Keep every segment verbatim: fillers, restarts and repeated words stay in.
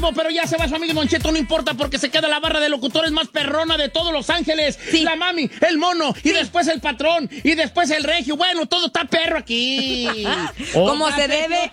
Pero ya se va su amigo Don Cheto, no importa, porque se queda la barra de locutores más perrona de todos Los Ángeles. Sí. La mami, el mono, sí. Y después el patrón, y después el regio. Bueno, todo está perro aquí. ¿Cómo se debe?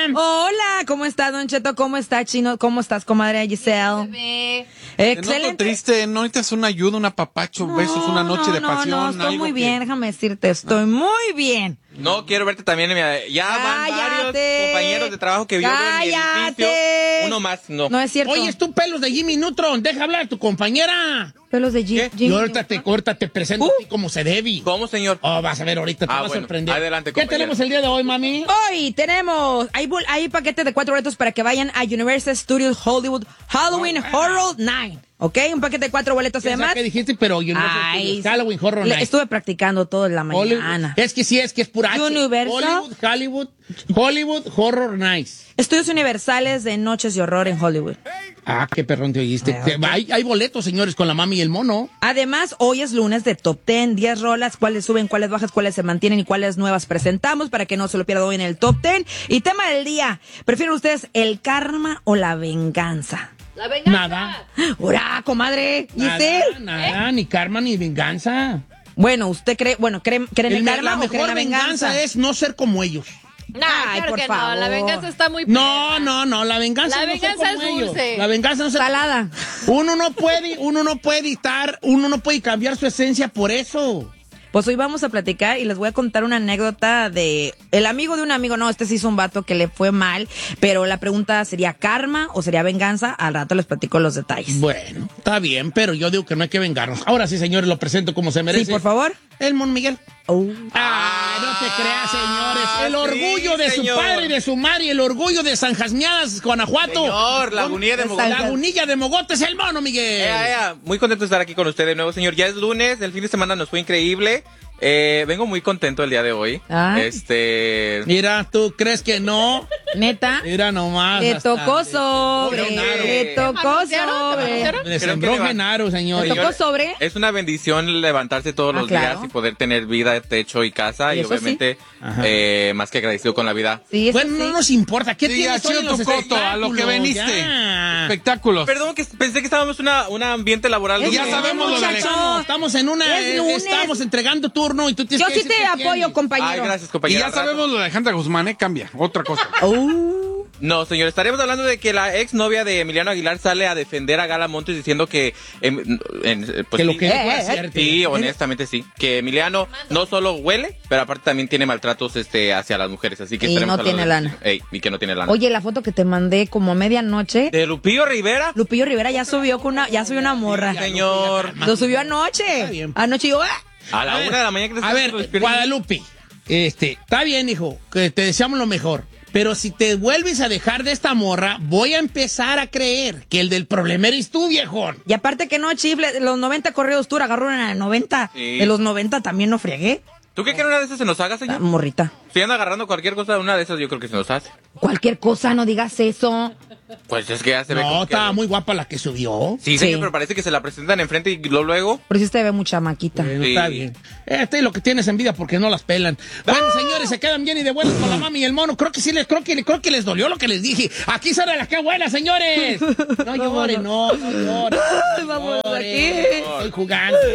Hola, ¿cómo está, Don Cheto? ¿Cómo está, Chino? ¿Cómo estás, comadre Giselle? Excelente. Te noto triste, no necesitas una ayuda, un apapacho, no, besos, una noche no, de pasión. No, no, estoy algo muy que... bien, déjame decirte, estoy ah. muy bien. No, quiero verte también. Ya van ¡Cállate! varios compañeros de trabajo que vieron en mi edificio. Uno más, no. No es cierto. Oye, es tú, pelos de Jimmy Neutron. Deja hablar a tu compañera. Pelos de Jimmy. Y ahorita te, ahorita te presento uh. a ti como se debe. ¿Cómo, señor? Oh, vas a ver, ahorita te ah, vas bueno. a sorprender. Adelante, ¿Qué compañero. tenemos el día de hoy, mami? Hoy tenemos, hay, hay paquete de cuatro boletos para que vayan a Universal Studios Hollywood Halloween oh, Horror Night. ¿Ok? Un paquete de cuatro boletos además. ¿Qué dijiste? Pero Universal Ay, Studios Halloween Horror Night. Estuve practicando todo en la mañana. Hollywood. Es que sí, es que es pura H. Universal. Hollywood, Hollywood, Hollywood Horror Nights. Estudios universales de noches de horror en Hollywood. Ah, qué perrón te oíste. Ay, okay. hay, hay boletos, señores, con la mami y el mono. Además, hoy es lunes de Top diez, diez rolas, cuáles suben, cuáles bajas, cuáles se mantienen y cuáles nuevas presentamos para que no se lo pierdan hoy en el Top diez. Y tema del día, ¿prefieren ustedes el karma o la venganza? La venganza. Nada. ¡Hurra, comadre! Nada, nada, ¿Eh? Ni karma ni venganza. Bueno, ¿usted cree, bueno, creen, creen el, el karma la o creen la venganza? La venganza es no ser como ellos. No, Ay, claro por que favor. no, la venganza está muy No, perra. no, no, la venganza La no venganza ser como es dulce. ellos. La venganza no ser salada. Uno no puede, uno no puede editar, uno no puede cambiar su esencia por eso. Pues hoy vamos a platicar y les voy a contar una anécdota de el amigo de un amigo. No, este sí es un vato que le fue mal, pero la pregunta sería karma o sería venganza. Al rato les platico los detalles. Bueno, está bien, pero yo digo que no hay que vengarnos. Ahora sí, señores, lo presento como se merece. Sí, por favor. El Mon Miguel. Oh. Ah, no te creas, señores. El sí, orgullo de señor. su padre y de su madre, el orgullo de San Jasmiadas, Guanajuato. Señor, Lagunilla de Mogotes. Lagunilla de Mogotes, el mono, Miguel. Eh, eh, muy contento de estar aquí con usted de nuevo, señor. Ya es lunes, el fin de semana nos fue increíble. Eh, vengo muy contento el día de hoy. Ay. Este. Mira, ¿tú crees que no? ¿Neta? Mira nomás. Le hasta- tocó sobre. Le tocó ¿Anunciaron? sobre. ¿Anunciaron? Le sembró que va- Genaro, señor. ¿Le tocó sobre? Es una bendición levantarse todos Ah, los claro. días y poder tener vida, techo y casa. Y Y, eso obviamente, Ajá. eh, más que agradecido con la vida. Sí, eso Bueno, sí. no nos importa. ¿Qué Sí, tienes ha hoy sido en los tu coto, a lo que espectáculos? veniste. Ya. Espectáculos. Perdón, que pensé que estábamos en una, un ambiente laboral. Es Ya donde- lunes, sabemos lo de muchacho. Estamos, estamos en una. Es eh, lunes. Estamos entregando turno y tú tienes Yo que sí decir te qué apoyo, tienes. compañero. Ay, gracias, Y compañero. ya sabemos lo de Alejandra Guzmán, ¿eh? Cambia, otra cosa. Oh. No, señor, estaremos hablando de que la ex novia de Emiliano Aguilar sale a defender a Gala Montes diciendo que... em, en- pues Que lo sí, que Eh, fue eh, hacer. Sí, honestamente sí. Que Emiliano no solo huele, pero aparte también tiene maltratos este hacia las mujeres. Así que Y estaremos no hablando tiene de- lana. Ey, y que no tiene lana. Oye, la foto que te mandé como a medianoche, De Lupillo Rivera. Lupillo Rivera ya subió con una, ya subió una morra. Señor. Lo subió Está anoche. bien. Anoche yo, ¡ah! A la A ver, una de la mañana que te A estás ver, despierto. Guadalupe, este, está bien, hijo, que te deseamos lo mejor. Pero si te vuelves a dejar de esta morra, voy a empezar a creer que el del problema eres tú, viejón. Y aparte que no, chifle, los noventa correos tour agarró una de noventa. Sí. De los noventa también no fregué. ¿Tú qué quieres una de esas se nos haga, Ah, señor? morrita. Si anda agarrando cualquier cosa, una de esas yo creo que se nos hace. Cualquier cosa, no digas eso. Pues es que ya se ve No, como que- estaba muy guapa la que subió. Sí, señor, Sí. pero parece que se la presentan enfrente y lo luego... Pero sí te ve mucha maquita. Bueno, Sí. está bien. Este es lo que tienes envidia porque no las pelan. Bueno, señores, se quedan bien y de buenas con la mami y el mono. Creo que sí les, creo que, creo que les dolió lo que les dije. Aquí sale la que buena, señores. No lloren, no, no lloren. Ay, vamos No lloren. aquí. Estoy jugando.